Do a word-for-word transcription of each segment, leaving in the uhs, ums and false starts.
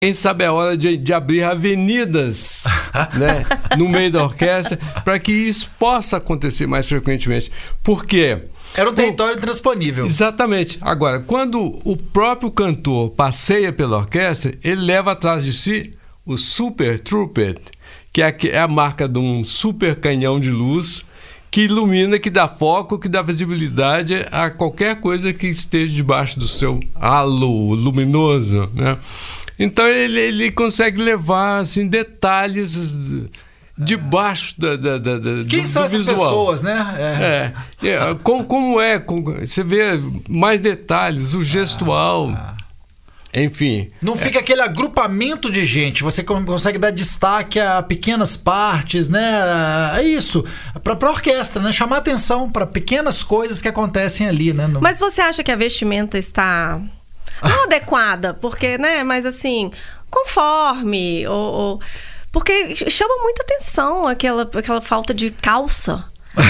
Quem sabe é hora de, de abrir avenidas, né, no meio da orquestra, para que isso possa acontecer mais frequentemente. Por quê? Era um território intransponível. Exatamente. Agora, quando o próprio cantor passeia pela orquestra, ele leva atrás de si o Super Trumpet, que é a, é a marca de um super canhão de luz que ilumina, que dá foco, que dá visibilidade a qualquer coisa que esteja debaixo do seu halo luminoso, né? Então ele, ele consegue levar assim, detalhes debaixo da, da, da, da, Quem do, são do essas visual. pessoas, né? É. É, como, como é, como, você vê mais detalhes, o gestual, ah, ah. enfim. Não fica é. aquele agrupamento de gente, você consegue dar destaque a pequenas partes, né? É isso, para a orquestra, né? Chamar atenção para pequenas coisas que acontecem ali, né? No... Mas você acha que a vestimenta está... não adequada, porque, né, mas assim, conforme, ou, ou, porque chama muita atenção aquela, aquela falta de calça.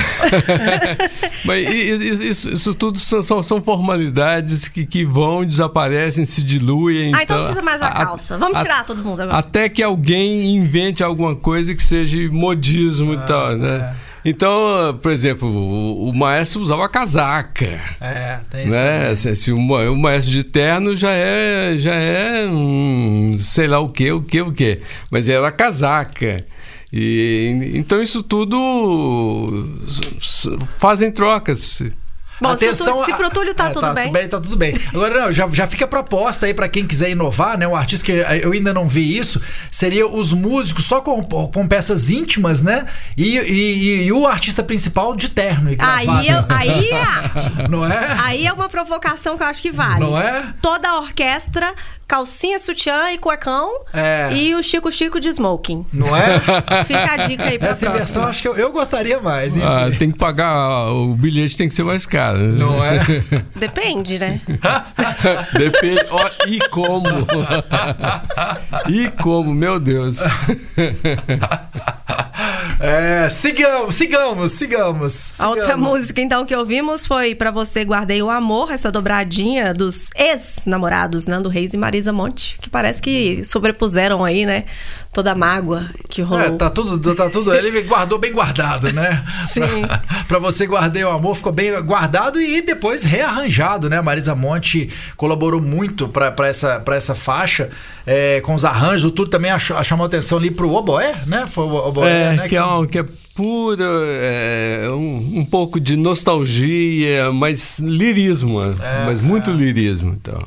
Mas isso, isso, isso tudo são, são, são formalidades que, que vão, desaparecem, se diluem. Ah, então não precisa mais da calça. Vamos a, tirar todo mundo agora. Até que alguém invente alguma coisa que seja modismo ah, e tal, né? É. Então, por exemplo, o, o maestro usava casaca. É, tem isso. Né? Se, se o, o maestro de terno já é, já é um, sei lá o que, o que, o que. Mas era casaca. E, então isso tudo fazem trocas. Bom, atenção, se pro Túlio tá, é, tudo, tá bem. tudo bem. Tá tudo bem. Agora, não, já, já fica a proposta aí pra quem quiser inovar, né? Um artista que eu ainda não vi isso, seria os músicos só com, com peças íntimas, né? E, e, e o artista principal de terno e gravata. Aí, eu, aí é arte. Não é? Aí é uma provocação que eu acho que vale. Não é? Toda a orquestra... calcinha, sutiã e cuecão, é. E o Chico Chico de smoking. Não é? Fica a dica aí pra essa inversão, acho que eu, eu gostaria mais. Hein? Ah, tem que pagar, o bilhete tem que ser mais caro. Não é? Depende, né? Depende. Oh, e como? E como, meu Deus. É, sigamos, sigamos, sigamos, sigamos. A outra música, então, que ouvimos foi Pra Você Guardei o Amor, essa dobradinha dos ex-namorados Nando Reis e Marisa Monte, que parece que sobrepuseram aí, né, toda a mágoa que rolou. É, tá tudo, tá tudo, ele guardou bem guardado, né? Sim. Pra, pra Você Guardei o Amor, ficou bem guardado e depois rearranjado, né? A Marisa Monte colaborou muito pra, pra, essa, pra essa faixa, é, com os arranjos, o tudo também achou, chamou atenção ali pro oboé, né? Foi o oboé, é, né? Que, é um, que é pura, é, um, um pouco de nostalgia, mas lirismo, é, mas muito é. lirismo, então.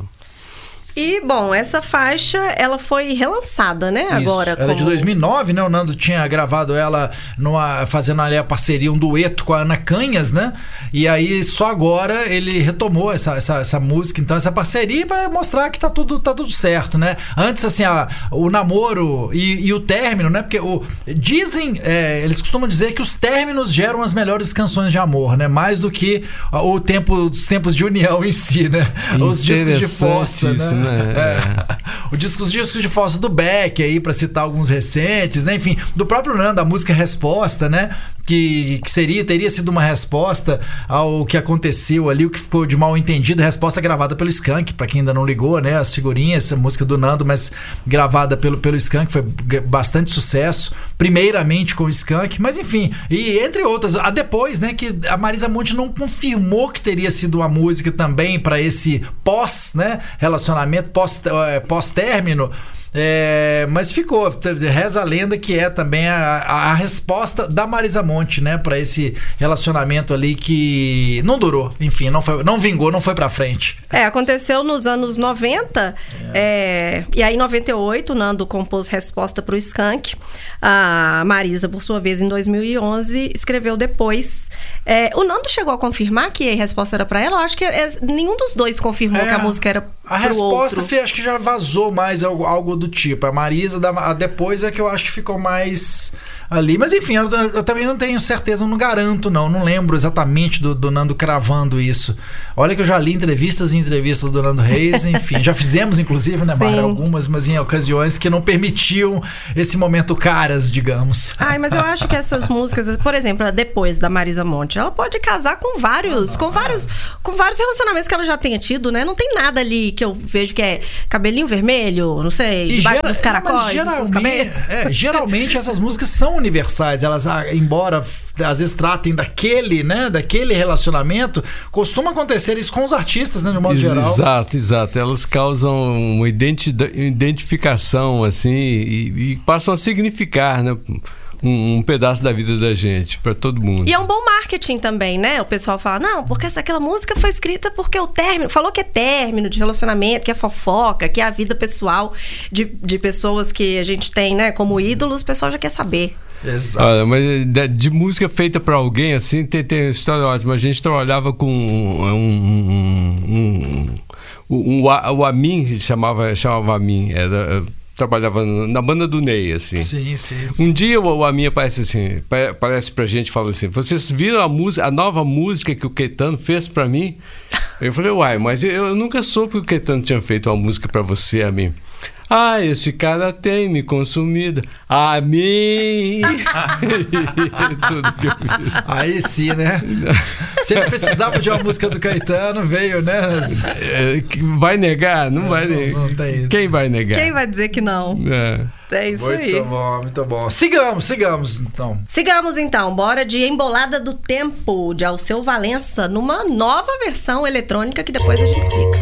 E, bom, essa faixa, ela foi relançada, né, Isso. agora. Ela como... é de dois mil e nove, né? O Nando tinha gravado ela numa, fazendo ali a parceria, um dueto com a Ana Canhas, né? E aí, só agora, ele retomou essa, essa, essa música, então, essa parceria para mostrar que tá tudo, tá tudo certo, né? Antes, assim, a, o namoro e, e o término, né? Porque o, dizem, é, eles costumam dizer que os términos geram as melhores canções de amor, né? Mais do que o tempo, os tempos de união em si, né? Os discos de força, isso, né? né? É. O disco, os discos de força do Beck aí, pra citar alguns recentes, né? Enfim, do próprio Nando, a música Resposta, né? Que, que seria, teria sido uma resposta ao que aconteceu ali, o que ficou de mal entendido, resposta gravada pelo Skank, pra quem ainda não ligou, né? As figurinhas, essa música do Nando, mas gravada pelo, pelo Skank, foi bastante sucesso, primeiramente com o Skank, mas enfim, e entre outras, a depois, né, que a Marisa Monte não confirmou que teria sido uma música também pra esse pós, né, relacionamento, pós, pós-término. É, mas ficou, reza a lenda que é também a, a, a resposta da Marisa Monte, né, para esse relacionamento ali que não durou, enfim, não, foi, não vingou, não foi pra frente. É, aconteceu nos anos noventa, é. É, e aí em noventa e oito o Nando compôs Resposta pro Skank, a Marisa, por sua vez, em dois mil e onze, escreveu depois. É, o Nando chegou a confirmar que a resposta era pra ela? Eu acho que é, nenhum dos dois confirmou é, que a música era a pro resposta, outro. Acho que já vazou mais algo, algo do tipo. A Marisa, da, a depois é que eu acho que ficou mais, ali. Mas enfim, eu, eu também não tenho certeza, eu não garanto não, não lembro exatamente do, do Nando cravando isso. Olha que eu já li entrevistas e entrevistas do Nando Reis, enfim, já fizemos inclusive, né, Mara, algumas, mas em ocasiões que não permitiam esse momento caras, digamos. Ai, mas eu acho que essas músicas, por exemplo, depois da Marisa Monte, ela pode casar com vários, não, com vários, com vários relacionamentos que ela já tenha tido, né? Não tem nada ali que eu vejo que é cabelinho vermelho, não sei, e debaixo gera, dos caracóis, geralmente, é, geralmente essas músicas são universais, elas, embora às vezes tratem daquele, né, daquele relacionamento, costuma acontecer isso com os artistas, né, de modo geral. Exato, exato. Elas causam uma identificação, assim, e, e passam a significar, né, um, um pedaço da vida da gente, para todo mundo. E é um bom marketing também, né? O pessoal fala, não, porque essa, aquela música foi escrita porque o término, falou que é término de relacionamento, que é fofoca, que é a vida pessoal de, de pessoas que a gente tem, né, como ídolos, o pessoal já quer saber. Exato. Olha, mas de, de música feita para alguém, assim, tem, tem uma história ótima. A gente trabalhava com um... um, um, um, um o Amin, chamava, chamava Amin, era... trabalhava na banda do Ney, assim. Sim, sim, sim. Um dia o Amin aparece assim, aparece pra gente e fala assim, vocês viram a música, a nova música que o Caetano fez pra mim? Eu falei, uai, mas eu nunca soube que o Caetano tinha feito uma música pra você, Amin. Ah, esse cara tem me consumido. Amin! Tudo que eu fiz. Aí sim, né? Se ele precisava de uma música do Caetano, veio, né? Vai negar? Não, não vai negar. Não, não tem. Quem vai negar? Quem vai dizer que não? É, é isso muito aí. Muito bom, muito bom. Sigamos, sigamos, então. Sigamos, então. Bora de Embolada do Tempo, de Alceu Valença, numa nova versão eletrônica que depois a gente explica.